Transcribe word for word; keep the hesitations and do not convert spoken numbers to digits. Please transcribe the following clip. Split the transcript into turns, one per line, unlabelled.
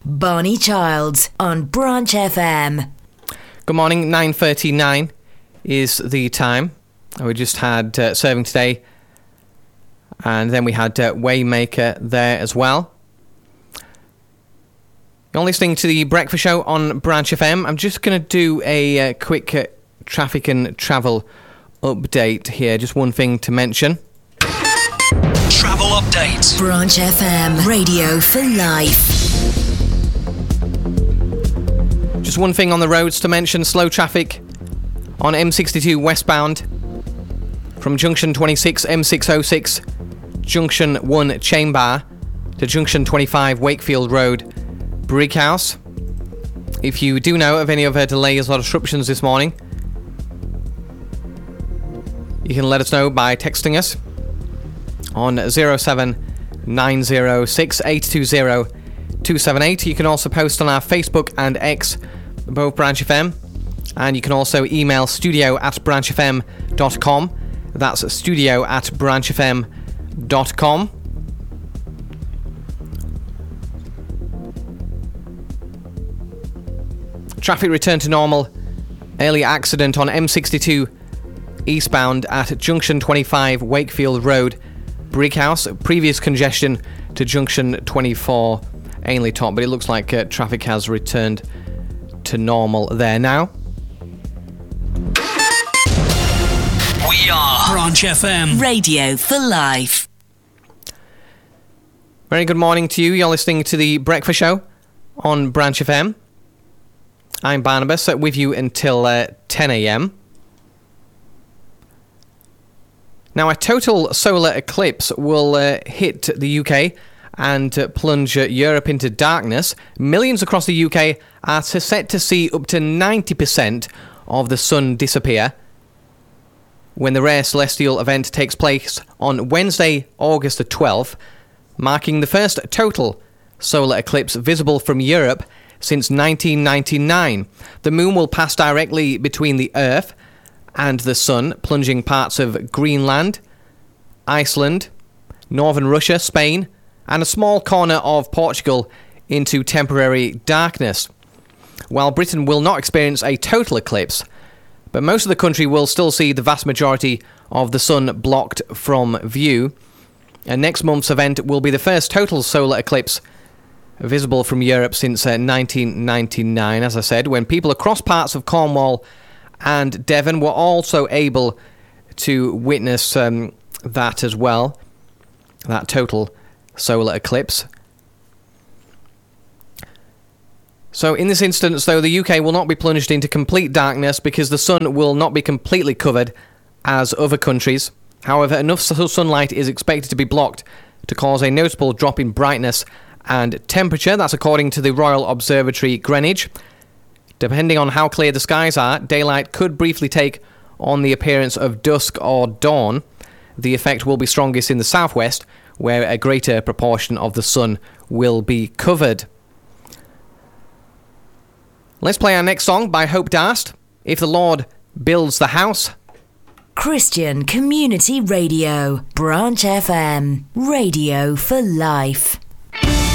Barney Childs on Branch F M.
Good morning, nine thirty-nine is the time. We just had uh, Serving Today, and then we had uh, Waymaker there as well. You're listening to the Breakfast Show on Branch F M. I'm just going to do a uh, quick uh, traffic and travel update here. Just one thing to mention.
Travel update.
Branch F M, radio for life.
Just one thing on the roads to mention. Slow traffic on M sixty-two westbound from junction twenty-six, M six oh six, junction one Chainbar to junction twenty-five Wakefield Road, Brighouse. If you do know of any other delays or disruptions this morning, you can let us know by texting us on oh seven nine oh six eight two oh two seven eight. You can also post on our Facebook and X, both Branch F M, and you can also email studio at branch f m dot com. That's studio at branch f m dot com. Traffic returned to normal. Early accident on M sixty-two eastbound at junction twenty-five Wakefield Road, Brighouse. Previous congestion to junction twenty-four Ainley Top, but it looks like uh, traffic has returned to normal there now.
We are Branch F M,
Radio for life.
Very good morning to you. You're listening to the Breakfast Show on Branch F M. I'm Barnabas, uh, with you until uh, ten a.m. Now, a total solar eclipse will uh, hit the U K and uh, plunge uh, Europe into darkness. Millions across the U K are set to see up to ninety percent of the sun disappear when the rare celestial event takes place on Wednesday, August the twelfth, marking the first total solar eclipse visible from Europe since nineteen ninety-nine. The moon will pass directly between the Earth and the sun, plunging parts of Greenland, Iceland, northern Russia, Spain, and a small corner of Portugal into temporary darkness. While Britain will not experience a total eclipse, but most of the country will still see the vast majority of the sun blocked from view. And next month's event will be the first total solar eclipse visible from Europe since uh, nineteen ninety-nine, as I said, when people across parts of Cornwall and Devon were also able to witness um, that as well, that total solar eclipse. So in this instance, though, the U K will not be plunged into complete darkness because the sun will not be completely covered as other countries. However, enough sunlight is expected to be blocked to cause a noticeable drop in brightness and temperature. That's according to the Royal Observatory Greenwich. Depending on how clear the skies are, daylight could briefly take on the appearance of dusk or dawn. The effect will be strongest in the southwest, where a greater proportion of the sun will be covered. Let's play our next song by Hope Darst, If the Lord Builds the House.
Christian Community Radio, Branch F M, radio for life.